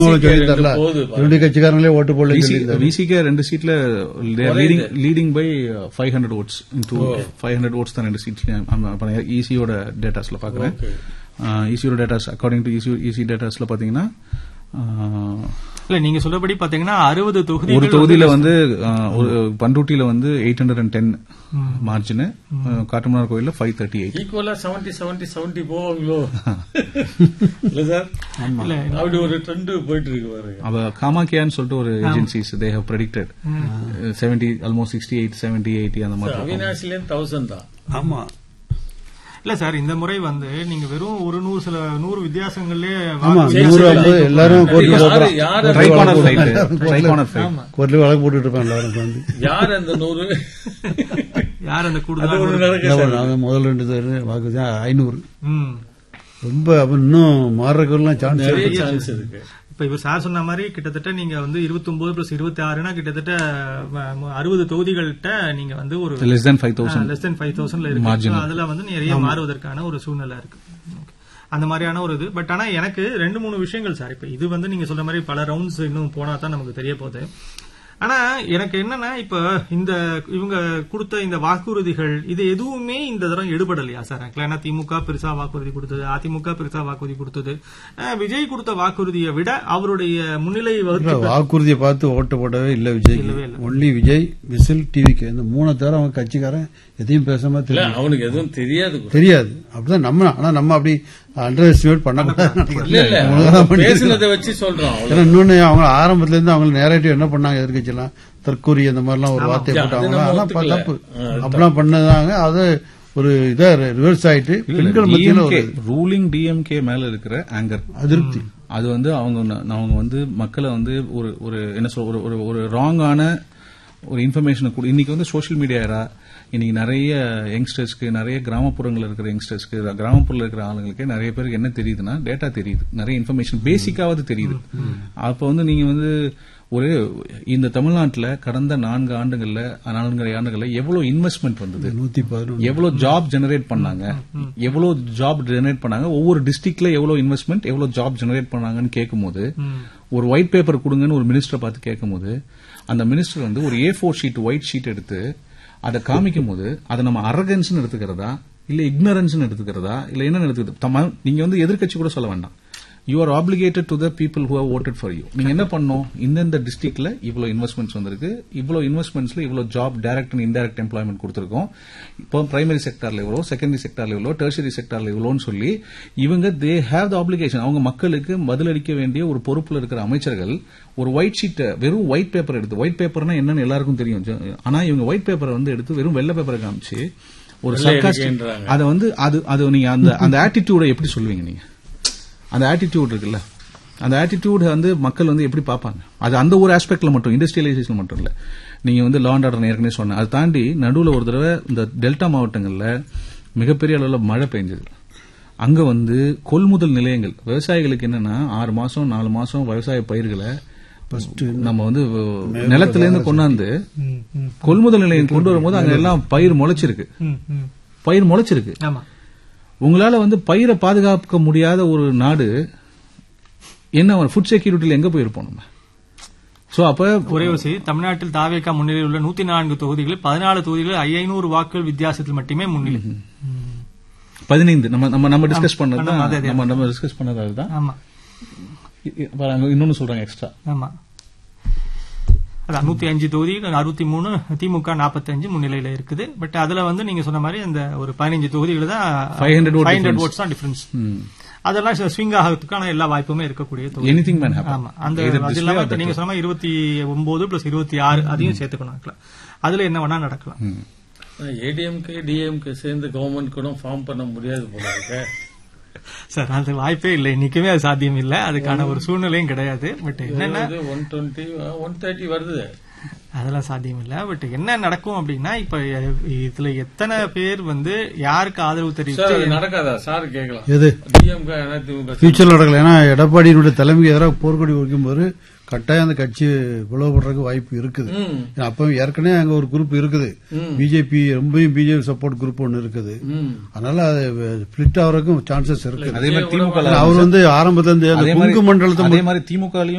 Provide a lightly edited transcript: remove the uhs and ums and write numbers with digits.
சொல்லி தரல, என்னுடைய கட்சிக்காரங்களே ஓட்டு போடல. விசிகே 2 சீட்ல லீடிங் பை 500 votes. 500 votes தான் 2 சீட்ல. ஈசியோட டேட்டாஸ்ல பாக்குறேன். ஈசியோட டேட்டாஸ் அக்கார்டிங் டு ஈசி டேட்டாஸ்ல பாத்தீங்கன்னா இல்ல நீங்க சொல்றபடி பாத்தீங்கன்னா 60 தொகுதி, ஒரு தொகுதியில வந்து பண்ருட்டியில வந்து 810 மார்ஜின், காட்டுமன்னார் கோயில்ல 538. ஈக்குவலா 70 போவாங்களோ இல்ல சார்? அப்படி ஒரு ட்ரெண்ட் போயிட்டு இருக்கு பாருங்க. அவ காமாக்கியான்னு சொல்லிட்டு ஒரு ஏஜென்சிஸ் தே ஹேவ் பிரெடிக்டட் 70 ஆல்மோஸ்ட் 68 70 80 அந்த மாதிரி. அவினாசில 1000 தான். ஆமா இல்ல சார், இந்த முறை வந்து நீங்க வெறும் ஒரு 100 வித்தியாசங்களே எல்லாரும் கோர்ட்ல வழக்கு போட்டுட்டு இருப்பாங்க. எல்லாரும் யார் அந்த 100 யார் அந்த கூடுதல் முதல் 2 வாக்கு 500 ரொம்ப இன்னும் மாறுறதுக்கெல்லாம் சான்ஸ் இருக்கு. இப்ப இவர் சார் சொன்ன மாதிரி கிட்டத்தட்ட நீங்க வந்து 29+26 கிட்டத்தட்ட 60 தொகுதிகள்கிட்ட நீங்க வந்து ஒரு less than 5,000 இருக்கு. அதுல வந்து நிறைய மாறுவதற்கான ஒரு சூழ்நிலை இருக்கு. அந்த மாதிரியான ஒரு இது. பட் ஆனா எனக்கு 2-3 விஷயங்கள் சார், இப்ப இது வந்து நீங்க சொல்ற மாதிரி பல ரவுண்ட்ஸ் இன்னும் போனா தான் நமக்கு தெரிய போகுது. ஆனா எனக்கு என்னன்னா, இப்ப இந்த இவங்க கொடுத்த இந்த வாக்குறுதிகள் இது எதுவுமே இந்த தரம் எடுபடலையா சார்? ஏன்னா திமுக பெருசா வாக்குறுதி கொடுத்தது, அதிமுக பெருசா வாக்குறுதி கொடுத்தது, விஜய் கொடுத்த வாக்குறுதியை விட அவருடைய முன்னிலை வாக்குறுதியை பார்த்து ஓட்டு போடவே இல்ல விஜய். ஒன்லி விஜய், விசில், டிவிக்கு இந்த 3 தவிர அவங்க கட்சிக்காரன் எதையும் பேசாம அவனுக்கு எதுவும் தெரியாது. அப்படிதான் நம்ம, ஆனா நம்ம அப்படி அண்டர் எஸ்டிமேட் பண்ணக்கூடாது. வச்சு சொல்றோம். இன்னொன்னு அவங்க ஆரம்பத்துல இருந்து அவங்க நேரடிவ் என்ன பண்ணாங்க, எதிர்கட்சியெல்லாம் தற்கூரி அந்த மாதிரிலாம் ஒரு வார்த்தையை போட்டாங்க. அதெல்லாம் தப்பு, அப்படிலாம் பண்ணதாங்க. அது ஒரு இதா ரிவர்ஸ் ஆயிட்டு பெண்கள் மத்தியில ரூலிங் டிஎம்கே மேல இருக்கிற ஆங்கர், அதிருப்தி, அது வந்து அவங்க வந்து மக்களை வந்து ஒரு என்ன சொல்ற ஒரு ராங்கான ஒரு இன்ஃபர்மேஷன். இன்னைக்கு வந்து சோசியல் மீடியா இன்னைக்கு நிறைய யங்ஸ்டர்ஸ்க்கு, நிறைய கிராமப்புறங்கள் இருக்கிற யங்ஸ்டர்ஸ்க்கு, கிராமப்புறத்தில் இருக்கிற ஆளுங்களுக்கு நிறைய பேருக்கு என்ன தெரியுதுன்னா டேட்டா தெரியுது, நிறைய இன்ஃபர்மேஷன் பேசிக்காவது தெரியுது. அப்ப வந்து நீங்க வந்து இந்த தமிழ்நாட்டில் கடந்த 4 ஆண்டுகள்ல எவ்வளவு இன்வெஸ்ட்மெண்ட் வந்தது, எவ்வளவு ஜாப் ஜெனரேட் பண்ணாங்க, ஒவ்வொரு டிஸ்ட்ரிக்ட்ல எவ்வளவு இன்வெஸ்ட்மெண்ட், எவ்வளவு ஜாப் ஜெனரேட் பண்ணாங்கன்னு கேட்கும்போது, ஒரு ஒயிட் பேப்பர் கொடுங்கன்னு ஒரு மினிஸ்டரை பார்த்து கேட்கும்போது, அந்த மினிஸ்டர் வந்து ஒரு A4 ஷீட் ஒயிட் ஷீட் எடுத்து அதை காமிக்கும் போது அதை நம்ம அரகன்ஸ் எடுத்துக்கிறதா இல்ல இக்னரன்ஸ் எடுத்துக்கிறதா இல்ல என்ன எடுத்துக்கிறது? நீங்க வந்து எதிர்கட்சி கூட சொல்ல வேண்டாம். You are obligated to the people who have voted for you. நீங்க என்ன பண்ணணும், இந்த டிஸ்ட்ரிக்ட்ல இவ்வளவு இன்வெஸ்ட்மெண்ட்ஸ் வந்திருக்கு, இவ்வளவு இன்வெஸ்ட்மெண்ட்ஸ்ல இவ்வளவு job direct and indirect employment கொடுத்திருக்கோம், இப்போ பிரைமரி செக்டார்ல இவ்வளோ, செகண்டரி செக்டார்ல இவ்வளோ, டெர்ஷரி செக்டார்ல இவ்வளோன்னு சொல்லி இவங்க தே ஹேவ் த ஆப்ளிகேஷன். அவங்க மக்களுக்கு பதிலளிக்க வேண்டிய ஒரு பொறுப்புல இருக்கிற அமைச்சர்கள் ஒரு ஒயிட் ஷீட், வெறும் ஒயிட் பேப்பர் எடுத்து, ஒயிட் பேப்பர்னா என்னன்னு எல்லாருக்கும் தெரியும், ஆனா இவங்க ஒயிட் பேப்பரை வந்து எடுத்து வெறும் வெள்ளை பேப்பரை காமிச்சு ஒரு சர்க்காஸ்டிக், அதை வந்து அது நீங்க அந்த ஆட்டிடியூட எப்படி சொல்லுவீங்க? நீங்க அந்த ஆட்டிடியூட் இருக்குல்ல, அந்த ஆட்டிடியூட் வந்து மக்கள் வந்து எப்படி பார்ப்பாங்க? அது அந்த ஒரு ஆஸ்பெக்ட்ல மட்டும், இண்டஸ்ட்ரியலைசேஷன் மட்டும் இல்ல. நீங்க வந்து லா அண்ட் ஆர்டர் ஏற்கனவே சொன்ன, அதை தாண்டி நடுவில் ஒரு தடவை இந்த டெல்டா மாவட்டங்கள்ல மிகப்பெரிய அளவில் மழை பெஞ்சது. அங்க வந்து கொள்முதல் நிலையங்கள், விவசாயிகளுக்கு என்னன்னா 6 மாசம் 4 மாசம் விவசாய பயிர்களை நம்ம வந்து நிலத்தில இருந்து கொண்டாந்து கொள்முதல் நிலையம் கொண்டு வரும்போது அங்க எல்லாம் பயிர் முளைச்சிருக்கு. உங்களால வந்து பயிரை பாதுகாக்க முடியாத ஒரு நாடு என்ன, ஃபுட் செக்யூரிட்டியில எங்க போயிருப்போம் நம்ம? சோ அப்ப ஒரே தமிழ்நாட்டில் தாவேகா முன்னிலையில் உள்ள 104 தொகுதிகளில் 14 தொகுதிகளில் 500 வாக்குகள் வித்தியாசத்தில் மட்டுமே முன்னிலை. 15 நம்ம டிஸ்கஸ் பண்ணது, நம்ம டிஸ்கஸ் பண்ணது அதுதான். இன்னொன்னு சொல்றாங்க எக்ஸ்ட்ரா. ஆமா, 105 தொகுதி 63, திமுக 45 முன்னிலையில இருக்குது. பட் அதுல வந்து நீங்க சொன்ன மாதிரி அந்த ஒரு 15 தொகுதிகள் தான் 500 votes தான் டிஃபரன்ஸ். அதெல்லாம் ஸ்விங் ஆகிறதுக்கான எல்லா வாய்ப்புமே இருக்கக்கூடிய தொகுதி. ஆமா, அந்த நீங்க சொன்ன 29+26 அதையும் சேர்த்துக்கணும். அதுல என்ன வேணா நடக்கலாம். ஏடிஎம்கே டிஎம்கே சேர்ந்து கவர்மெண்ட் கூட ஃபார்ம் பண்ண முடியாது போல இருக்கு சார். அது வாய்ப்பே இல்லை, இன்னைக்குமே அது சாத்தியம் இல்லை, அதுக்கான ஒரு சூழ்நிலையும் கிடையாது. பட் என்னன்னா 120 130 வருது, அதெல்லாம் சாத்தியம் இல்ல. பட் என்ன நடக்கும் அப்படின்னா, இப்ப இதுல எத்தனை பேர் வந்து யாருக்கு ஆதரவு தெரிவித்து நடக்காதா சார் கேட்கலாம். ஃபியூச்சர் நடக்கல. ஏன்னா எடப்பாடியினுடைய தலைமைக்கு எதிராக போர்க்கொடி வைக்கும்போது கட்டாயம் அந்த கட்சி பிளவுபடுறதுக்கு வாய்ப்பு இருக்குது. ஏன்னா அப்ப ஏற்கனவே அங்க ஒரு குரூப் இருக்குது, பிஜேபி ரொம்பவும் பிஜேபி சப்போர்ட் குரூப் ஒன்னு இருக்குது. அதனால அது ஸ்பிளிட் ஆகிறதுக்கும் சான்சஸ் இருக்கு. அதே மாதிரி திமுக அவர் ஆரம்பத்துல இருந்து கொங்கு மண்டலத்தை அதே மாதிரி திமுக